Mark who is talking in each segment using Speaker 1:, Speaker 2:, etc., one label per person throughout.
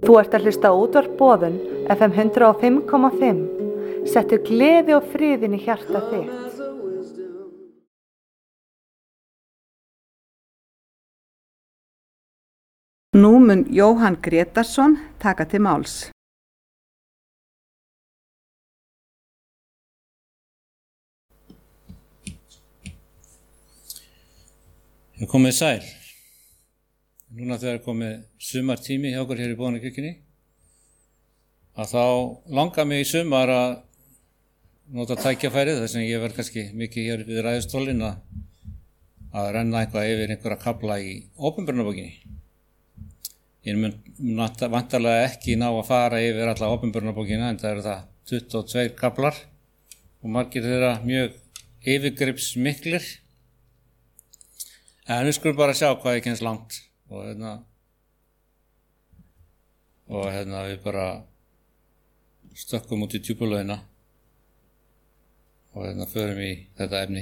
Speaker 1: Þú ert að hlusta á útvarp Boðun, FM 105,5. Settu gleði og friðinn í hjarta þitt. Nú mun Jóhann Grétarsson taka til máls.
Speaker 2: Ég komið sæl. Núna þegar komið sumartími hjá okkur hér í Boðunarkirkjunni, að þá langar mig í sumar að nota tækjafærið, þess að ég verð kannski mikið hér við ræðustólinn að renna eitthvað yfir einhverja kafla í opinberunarbókinni. Ég mun vantarlega ekki ná að fara yfir alla opinberunarbókina, en það eru það 22 kaflar og margir þeirra mjög yfirgripsmiklir. En við skulum bara sjá hvað ég kemst langt og við bara stökkum út í djúpulaugina og förum í þetta efni.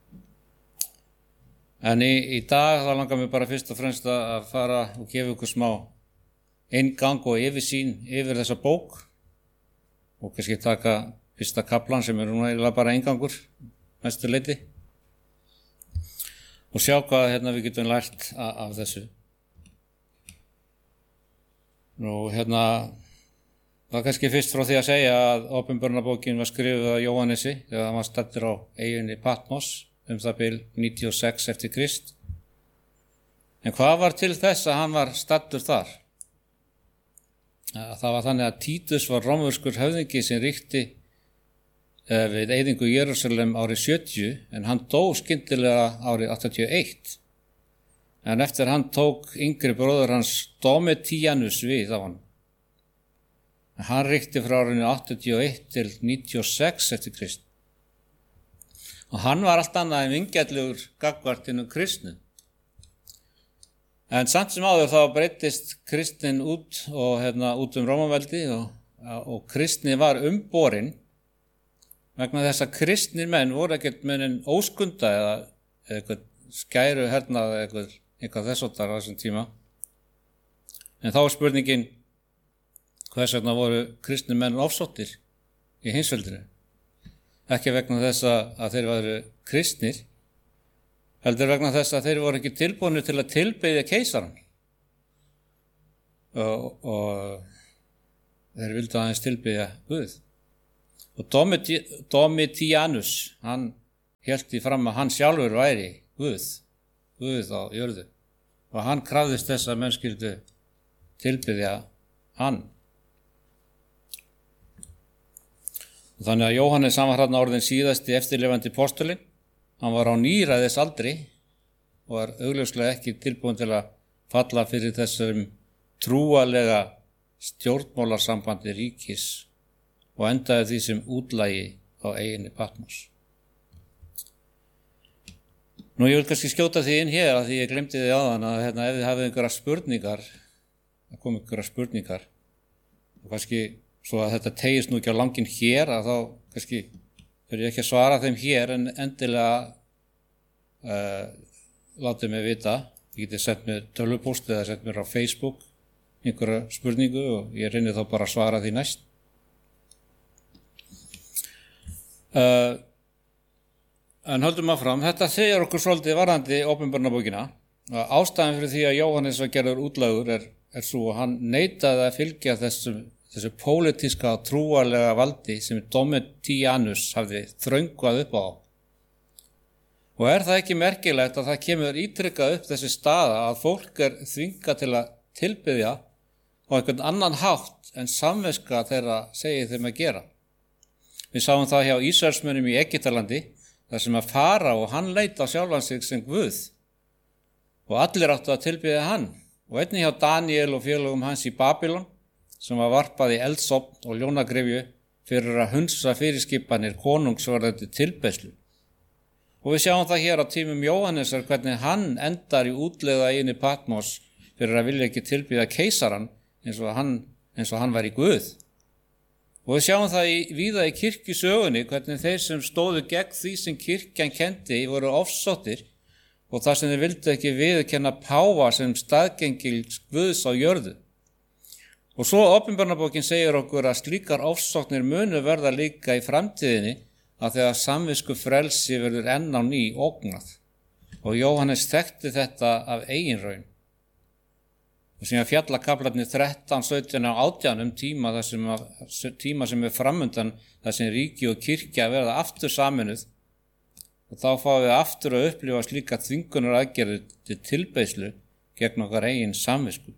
Speaker 2: En í dag þá langar mér bara fyrst og fremst að fara og gefa ykkur smá inngang og yfirsýn yfir þessa bók og kannski taka fyrsta kaflan sem núna eiginlega bara inngangur mestu leyti og sjá hvað við getum lært af þessu. Nú það kannski fyrst frá því að segja að opinberunarbókin var skrifuð af Jóhannesi þegar hann var staddur á eyjunni Patmos það bil 96 eftir Krist. En hvað var til þess að hann var staddur þar? Það var þannig að Títus var rómverskur höfðingi sem ríkti við eyðingu Jerúsalem árið 70 en hann dó skyndilega árið 81. En eftir hann tók yngri bróður hans Domitianus við á hann. Hann ríkti frá árinu 81 til 96 eftir Krist. Og hann var allt annað en vingjarnlegur gagnvart hinum kristnu. En samt sem áður þá breyttist kristnin út og út Rómaveldi og kristni var umborin vegna þess að kristnir menn voru ekkert menn óskunda eða eitthvað skæru hernað eða eitthvað þess áttar á þessum tíma. En þá var spurningin hvers vegna voru kristnir menn ofsóttir í heimsveldinu. Ekki vegna þess að þeir væru kristnir, heldur vegna þess að þeir voru ekki tilbúnir til að tilbiðja keisarann. Og þeir vildu aðeins tilbiðja Guð. Og Domitianus, hann hélt því fram að hann sjálfur væri Guð á jörðu. Og hann krafðist þess að menn skyldu tilbiðja hann. Og þannig að Jóhannes hann var þarna orðinn síðasti eftirlifandi postulinn. Hann var á níræðisaldri og var augljóslega ekki tilbúin til að falla fyrir þessum trúalega stjórnmálasambandi ríkis og endaði því sem útlægi á eyjunni Patmos. Nú ég vil kannski skjóta því inn hér að því ég glemdi því áðan að ef þið hafið einhverja spurningar, og kannski svo að þetta tegist nú ekki á langinn hér að þá kannski fyrir ég ekki að svara þeim hér en endilega látið mig vita. Ég geti sent mér tölvupóst eða sent mér á Facebook einhverja spurningu og ég reyni þá bara að svara því næst. En höldum áfram, þetta segir okkur svolítið varðandi opinberunarbókina. Ástæðan fyrir því að Jóhannes var gerður útlægur er svo að hann neitaði að fylgja þessu pólitíska og trúarlega valdi sem Domitianus hafði þröngvað upp á. Og er það ekki merkilegt að það kemur ítrykkað upp þessi staða að fólk þvingað til að tilbiðja á einhvern annan hátt en samviska þeirra segir þeim að gera. Við sáum það hjá Ísraelsmönnum í Egyptalandi þar sem að fara og hann leit á sjálfan sig sem Guð og allir áttu að tilbiðja hann og einnig hjá Daniel og félögum hans í Babylon sem var varpað í eldsofn og ljónagrefju fyrir að hunsa fyrirskipanir konungsvarðandi tilbeiðslu. Og við sjáum það hér á tímum Jóhannesar hvernig hann endar í útlegða eyjunni Patmos fyrir að vilja ekki tilbiðja keisarann eins og hann var í Guð. Og við sjáum það víða í kirkjusögunni hvernig þeir sem stóðu gegn því sem kirkjan kendi voru ofsóttir og þar sem þeir vildu ekki viðurkenna páfa sem staðgengil Guðs á jörðu. Og svo Opinberunarbókin segir okkur að slíkar ofsóknir munu verða líka í framtíðinni að þegar samvisku frelsi verður enn á ný ógnað. Og Jóhannes þekkti þetta af eigin raun. Og síðan fjallakaflarnir 13, 17 og 18 tíma sem framundan þar sem ríki og kirkja verða aftur saminuð. Og þá fáum við aftur að upplifa slíka þvingunar aðgerðir til tilbeiðslu gegn okkar eigin samvisku.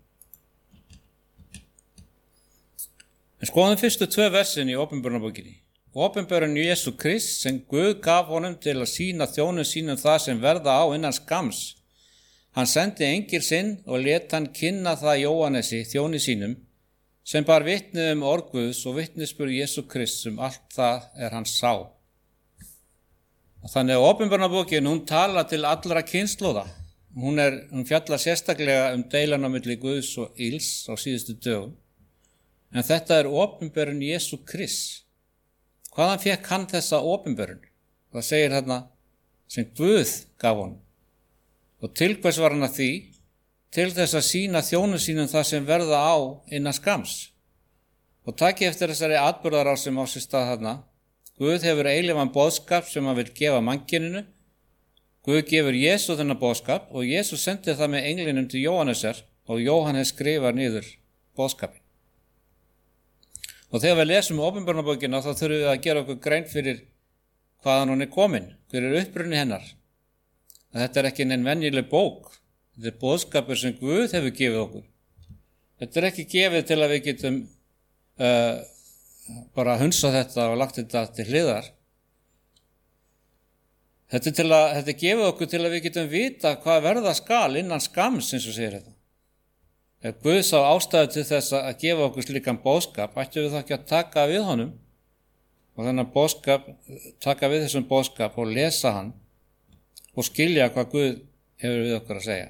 Speaker 2: En skoðum fyrstu 2 versin í Opinberunarbókinni. Opinberun Jesú Krist sem Guð gaf honum til að sýna þjónum sínum það sem verða á innan skams. Hann sendi engil sinn og lét hann kynna það Jóhannesi, þjóni sínum, sem bar vitni orð Guðs og vitnisburð Jesú Krist allt það hann sá. Og þannig að Opinberunarbókin, hún talar til allra kynslóða. Hún fjallar sérstaklega deilana milli Guðs og ills á síðustu dögum. En þetta opinberun Jesú Krist. Hvaðan fékk hann þessa opinberun? Það segir þarna sem Guð gaf honum. Og til hvers var hann að því? Til þess að sýna þjónum sínum það sem verða á innan skams. Og takið eftir þessari atburðarás sem á sér stað þarna. Guð hefur eilífan boðskap sem hann vil gefa mannkyninu. Guð gefur Jesú þennan boðskap og Jesú sendi það með englinum til Jóhannesar og Jóhannes skrifar niður boðskapin. Og þegar við lesum Opinberunarbókina þá þurfum við að gera okkur grein fyrir hvaðan hún komin, hver uppruni hennar. Að þetta ekki neinn venjuleg bók, þetta boðskapur sem Guð hefur gefið okkur. Þetta ekki gefið til að við getum bara hunsað þetta og lagt þetta til hliðar. Þetta gefið okkur til að við getum vita hvað verða skal innan skams, eins og segir þetta. Ef Guð sá ástæðu til þess að gefa okkur slíkan boðskap, ættum við þá ekki að taka við honum og þennan boðskap, taka við þessum boðskap og lesa hann og skilja hvað Guð hefur við okkur að segja.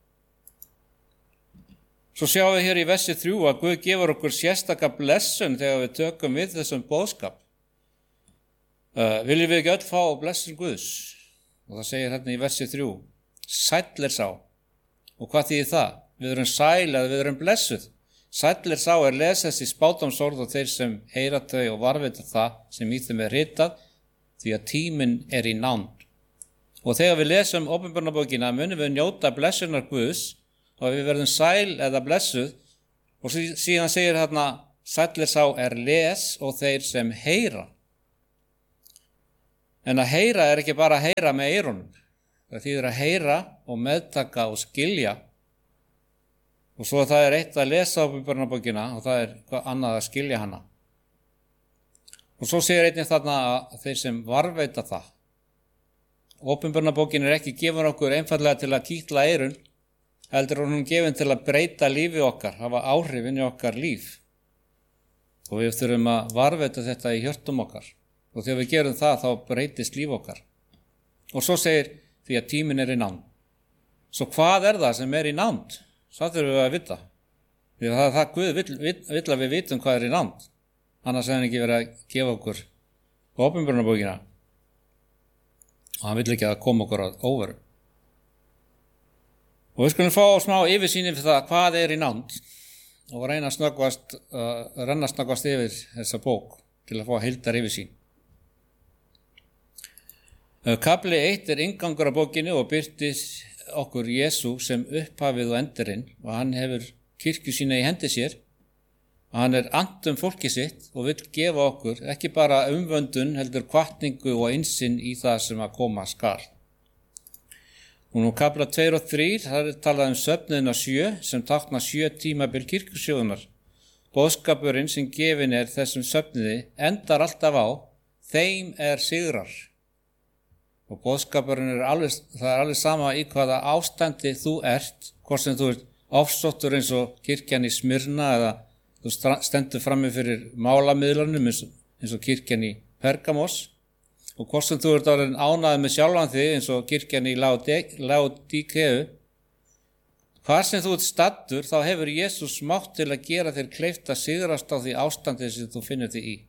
Speaker 2: Svo sjáum við hér í versi 3 að Guð gefur okkur sérstaka blessun þegar við tökum við þessum boðskap. Viljum við ekki öll fá blessun Guðs? Og það segir hérna í versi 3, sæll sá. Og hvað þýðir það? Við erum sæl eða við erum blessuð. Sæll sá lesast í spádómsorð og þeir sem heyra þau og varðveita það sem í þeim ritað, því að tíminn í nánd. Og þegar við lesum Opinberunarbókina munum við njóta blessunar Guðs og við verðum sæl eða blessuð og síðan segir hérna sæll sá les og þeir sem heyra. En að heyra ekki bara að heyra með eyrunum. Það þýðir að heyra og meðtaka og skilja. Og svo það eitt að lesa Opinberunarbókina og það hvað annað að skilja hana. Og svo segir einnig þarna að þeir sem varðveita það. Opinberunarbókin ekki gefin okkur einfallega til að kýtla eyrun, heldur hún gefin til að breyta lífi okkar, hafa áhrif inn í okkar líf. Og við þurfum að varðveita þetta í hjörtum okkar. Og þegar við gerum það þá breytist líf okkar. Og svo segir því að tíminn í nánd. Svo hvað það sem í nánd? Það þurfum við að vita. Því að það Guð vill að við vitum hvað í nánd. Annars hefði hann ekki verið að gefa okkur Opinberunarbókina. Og hann vill ekki að koma okkur á óvöru. Og við skulum fá smá yfirsýni fyrir það hvað í nánd. Og reyna að renna snöggvast yfir þessa bók til að fá heildar yfirsýn. Kafli 1 inngangur af bókinni og birtist okkur Jesú sem upphafið og endurinn og hann hefur kirkju sína í hendi sér og hann annt fólki sitt og vill gefa okkur ekki bara umvöndun heldur hvatningu og innsinn í það sem að koma skal. Og nú kafla 2 og 3 þar talað söfnuðina 7 sem tákna 7 tímabil kirkjusögunar. Boðskapurinn sem gefin þessum söfnuði endar alltaf á þeim sigrar. Og boðskapurinn það alveg sama í hvaða ástandi þú ert, hvort sem þú ert ofsóttur eins og kirkjan í Smyrna eða þú stendur frammi fyrir málamiðlunum eins og kirkjan í Pergamos og hvort sem þú ert orðinn ánægður með sjálfan þig eins og kirkjan í Laodíkeu. Hvar sem þú ert staddur þá hefur Jesús mátt til að gera þér kleift að sigrast á því ástandi sem þú finnur þig í.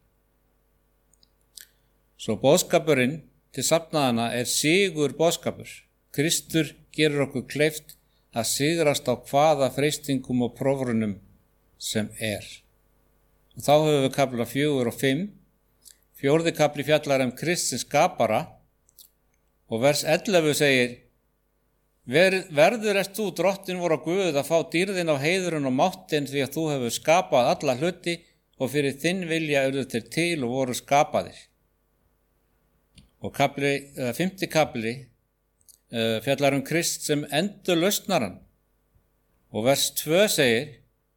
Speaker 2: Svo boðskapurinn til safnaðana sigur boðskapur. Kristur gerur okkur kleift að sigrast á hvaða freistingum og prófrunum sem er. Og þá höfum við kafla 4 og 5. 4. kafli fjallar Krist sem skapara og vers 11 segir: Verður ert þú, drottin vor á Guð, að fá dýrðin á heiðurinn og máttin, því að þú hefur skapað alla hluti og fyrir þinn vilja urðu þeir til og voru skapaðir. Og 5. kafli fjallar Krist sem endurlausnaran og vers 2 segir: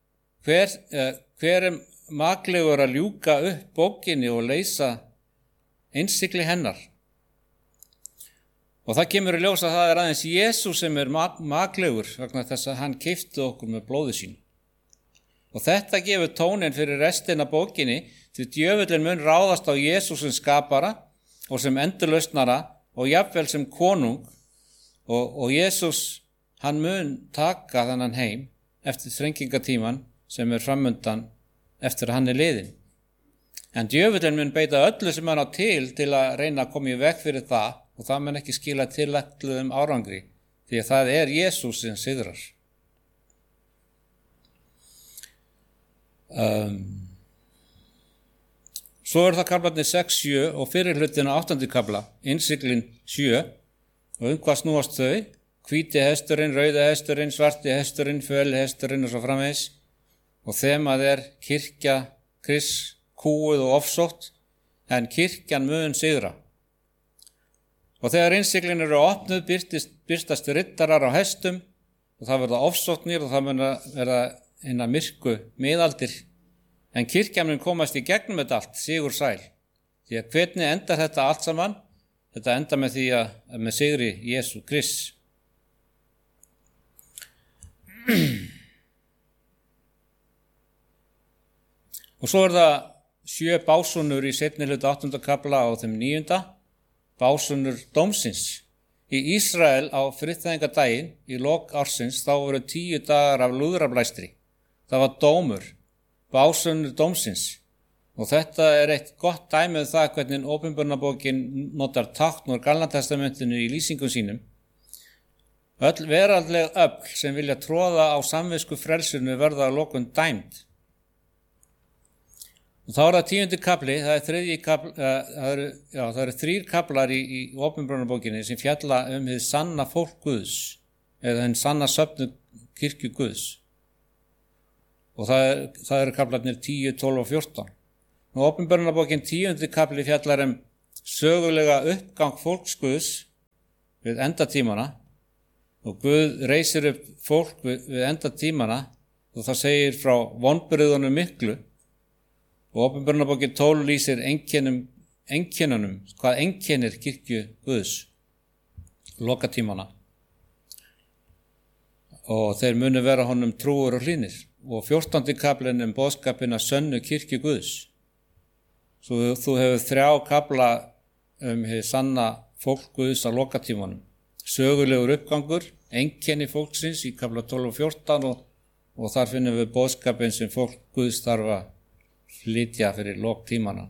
Speaker 2: hver maklegur að ljúka upp bókinni og leysa innsigli hennar. Og það kemur í ljós að það aðeins Jesús sem maklegur vegna þess að hann keypti okkur með blóði sín. Og þetta gefur tónin fyrir restina bókinni, því djöfullinn mun ráðast á Jesús sem skapara og sem endurlausnara og jafnvel sem konung, og Jesús hann mun taka þennan heim eftir þrengingatíman sem framundan eftir að hann liðinn. En djöfullinn mun beita öllu sem hann á til að reyna að koma í veg fyrir það, og það mun ekki skila tilætluðum árangri, því að það er Jesús sem sigrar. Svo það kaflarnir 6, 7 og fyrir hlutin á 8. kafla, innsiglin 7, og hvað snúast þau? Hvíti hesturinn, rauði hesturinn, svarti hesturinn, föli hesturinn og svo framvegis. Og þemað kirkja, Krists, kúuð og ofsótt, en kirkjan mun sigra. Og þegar innsiglin eru opnuð birtast rittarar á hestum og það verða ofsóknir og það mun verða hinna myrku miðaldir. En kirkjan mun komast í gegnum þetta allt, sigur sæl. Því að hvernig endar þetta allt saman? Þetta endar með því að með sigri Jesú Krists. Og svo það 7 básúnur í seinni hluta 8. kafla á þeim 9. Básúnur dómsins. Í Ísrael á friðþægingadaginn í lok ársins þá voru 10 dagar af lúðrablæstri. Það var dómur, básúnur dómsins. Og þetta eitt gott dæmi það hvernig Opinberunarbókin notar tákn úr Gamla testamentinu í lýsingum sínum. Öll veraldleg öfl sem vilja tróða á samvisku frelsinu verða að lokum dæmd. Og þá það 10. kafli, það eru 3 kaflar í Opinberunarbókinni sem fjalla hið sanna fólk Guðs, eða hinn sanna söfnu kirkju Guðs. Og það eru kaflarnir 10, 12 og 14. Og Opinberunarbókin 10. kafli fjallar sögulega uppgang fólks Guðs við endatímana, og Guð reisir upp fólk við endatímana, og það segir frá vonbrigðunum miklu. Og Opinberunarbókin 12 lýsir einkennunum, hvað einkennir kirkju Guðs, lokatímana. Og þeir munu vera honum trúur og hlýnir. Og 14. kaflinn boðskapinn að sönnu kirkju Guðs. Svo þú hefur 3 kafla hið sanna fólk Guðs á lokatímanum. Sögulegur uppgangur, einkenni fólksins í kafla 12 og 14 og þar finnum við boðskapinn sem fólk Guðs þarf að flytja fyrir loktímana.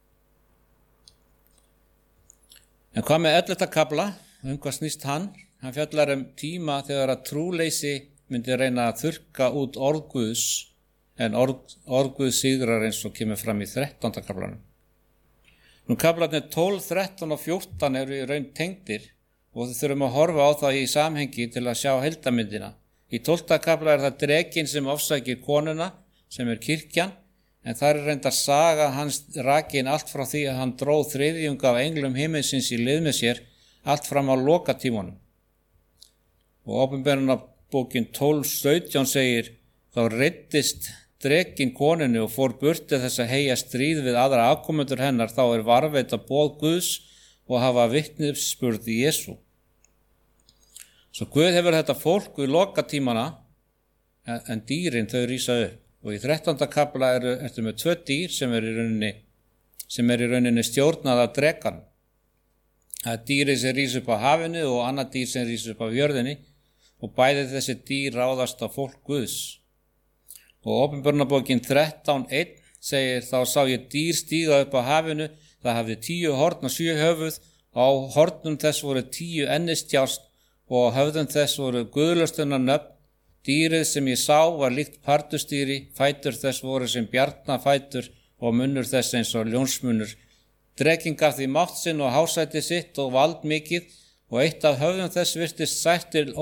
Speaker 2: En hvað með 11. kafla? Hvað snýst hann? Hann fjallar tíma þegar að trúleysi myndi reyna að þurrka út orð Guðs, en orð Guðs sigrar eins og kemur fram í 13. kaflanum. Nú kaflarnir 12, 13 og 14 eru í raun tengdir og þau þurfum að horfa á það í samhengi til að sjá heildarmyndina. Í 12. kafla það drekinn sem ofsækir konuna, sem kirkjan, en það reyndar saga hans rakin allt frá því að hann dróð 3. af englum himinsins í lið með sér, allt fram á lokatímanum. Og Opinberunarbókin 12:17 segir: þá reiddist drekinn konunni og fór burti þess að heyja stríð við aðra afkomendur hennar, þá varðveita boð Guðs og hafa vitnisburð í Jesú. Svo Guð hefur þetta fólk við lokatímana, en dýrin þau rísa upp. Og í 13. kafla ertu með 2 dýr sem í rauninni stjórnað af drekanum. Það er dýrið sem rís upp á hafinu og annað dýr sem rís upp á jörðinni, og bæði þessi dýr ráðast á fólk Guðs. Og Opinberunarbókin 13:1 segir: þá sá ég dýr stíga upp á hafinu, það hafði 10 horn og 7 höfuð, og á hornum þess voru 10 ennistjást, og á höfðum þess voru guðlaustunarnöfn. Dýrið sem ég sá var líkt pardustýri, fætur þess voru sem bjarnafætur og munnur þess eins og ljónsmunnur. Drekinn gaf því mátt sinn og hásæti sitt og vald mikið og eitt af höfðum þess virtist sætt til